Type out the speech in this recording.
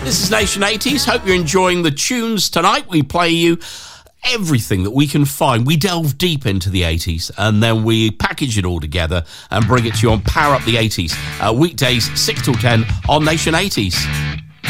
This is Nation 80s. Hope you're enjoying the tunes tonight. We play you everything that we can find. We delve deep into the 80s and then we package it all together and bring it to you on Power Up the 80s. Weekdays 6 till 10 on Nation 80s.